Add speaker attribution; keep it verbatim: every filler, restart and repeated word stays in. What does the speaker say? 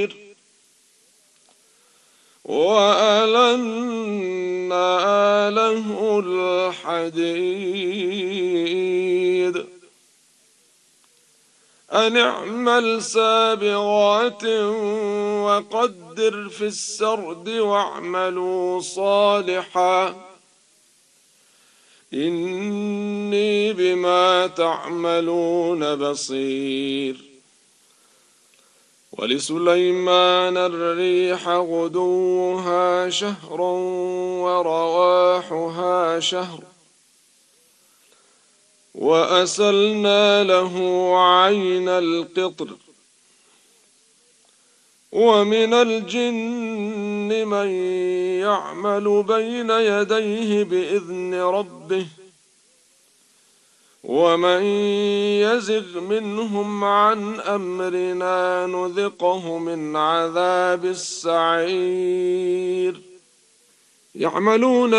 Speaker 1: وألنا له الحديد أن اعمل سابغات وقدر في السرد واعملوا صالحا إني بما تعملون بصير. ولسليمان الريح غدوها شهر ورواحها شهر وأسلنا له عين القطر ومن الجن من يعمل بين يديه بإذن ربه ومن يزغ منهم عن أمرنا نذقه من عذاب السعير. يعملون